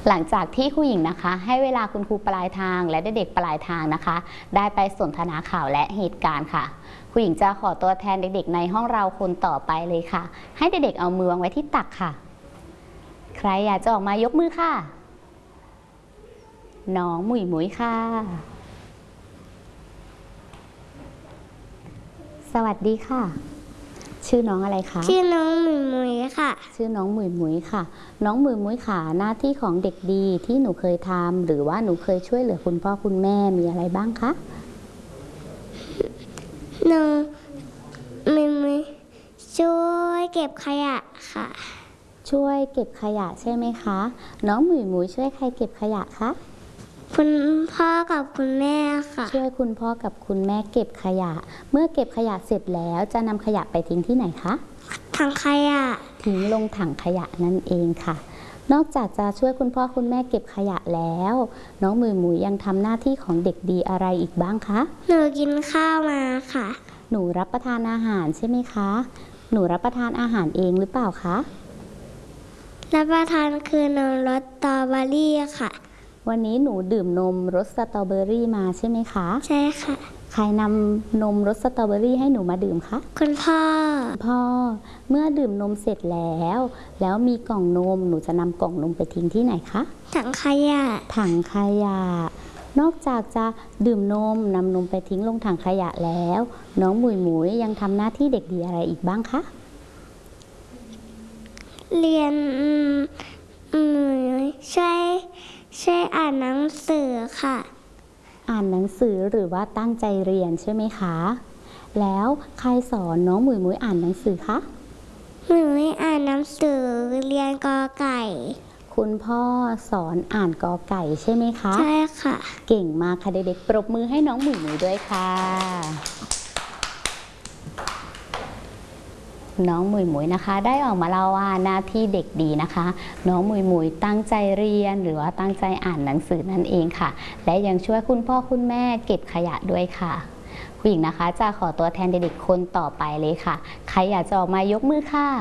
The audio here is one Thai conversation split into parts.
หลังจากที่ครูหญิงนะคะให้เวลาคุณครูปลายทางและเด็กๆปลายทางนะคะได้ไปสนทนาข่าวและเหตุการณ์ค่ะครูหญิงจะขอตัวแทนเด็กๆในห้องเราคนต่อไปเลยค่ะให้เด็กๆเอามือวางไว้ที่ตักค่ะใครอยากจะออกมายกมือค่ะน้องหมุยหมุยค่ะสวัสดีค่ะชื่อน้องอะไรคะชื่อน้องหมุยหมุยค่ะชื่อน้องหมุยหมุยค่ะน้องหมุยหมุยค่ะหน้าที่ของเด็กดีที่หนูเคยทำหรือว่าหนูเคยช่วยเหลือคุณพ่อคุณแม่มีอะไรบ้างคะน้องหมุยหมุยช่วยเก็บขยะค่ะช่วยเก็บขยะใช่ไหมคะน้องหมุยหมุยช่วยใครเก็บขยะคะคุณพ่อกับคุณแม่ค่ะช่วยคุณพ่อกับคุณแม่เก็บขยะเมื่อเก็บขยะเสร็จแล้วจะนำขยะไปทิ้งที่ไหนคะถังขยะทิ้งลงถังขยะนั่นเองค่ะนอกจากจะช่วยคุณพ่อคุณแม่เก็บขยะแล้วน้องหมุยหมุยยังทำหน้าที่ของเด็กดีอะไรอีกบ้างคะหนูกินข้าวมาค่ะหนูรับประทานอาหารใช่ไหมคะหนูรับประทานอาหารเองหรือเปล่าคะรับประทานคือนมรสสตรอเบอรี่ค่ะวันนี้หนูดื่มนมรสสตรอเบอรี่มาใช่ไหมคะใช่ค่ะใครนำนมรสสตรอเบอรี่ให้หนูมาดื่มคะคุณพ่อเมื่อดื่มนมเสร็จแล้วมีกล่องนมหนูจะนำกล่องนมไปทิ้งที่ไหนคะถังขยะนอกจากจะดื่มนมนำนมไปทิ้งลงถังขยะแล้วน้องหมุยหมุยยังทำหน้าที่เด็กดีอะไรอีกบ้างคะเรียนช่วยอ่านหนังสือค่ะอ่านหนังสือหรือว่าตั้งใจเรียนใช่ไหมคะแล้วใครสอนน้องหมุยหมุยอ่านหนังสือคะหมุยอ่านหนังสือเรียนกอไก่คุณพ่อสอนอ่านกอไก่ใช่ไหมคะใช่ค่ะเก่งมากค่ะเด็กๆปรบมือให้น้องหมุยหมุยด้วยค่ะน้องหมุยหมุยนะคะได้ออกมาเล่าว่าหน้าที่เด็กดีนะคะน้องหมุยหมุยตั้งใจเรียนหรือว่าตั้งใจอ่านหนังสือนั่นเองค่ะและยังช่วยคุณพ่อคุณแม่เก็บขยะด้วยค่ะผู้หญิงนะคะจะขอตัวแทนเด็กๆคนต่อไปเลยค่ะใครอยากจะออกมายกมือค่ะ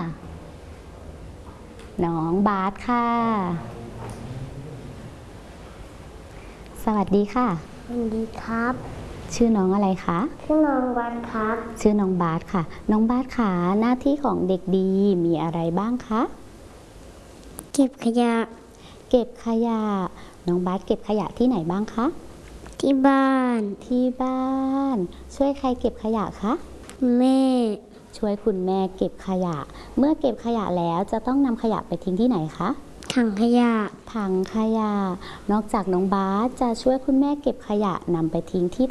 น้องบาสค่ะสวัสดีค่ะสวัสดีครับชื่อน้องอะไรคะชื่อน้องบาสครับชื่อน้องบาสค่ะน้องบาสค่ะหน้าที่ของเด็กดีมีอะไรบ้างคะเก็บขยะน้องบาสเก็บขยะที่ไหนบ้างคะที่บ้านช่วยใครเก็บขยะคะแม่ช่วยคุณแม่เก็บขยะเมื่อเก็บขยะแล้วจะต้องนำขยะไปทิ้งที่ไหนคะถังขยะนอกจากน้องบาสจะช่วยคุณแม่เก็บขยะนำไปทิ้งที่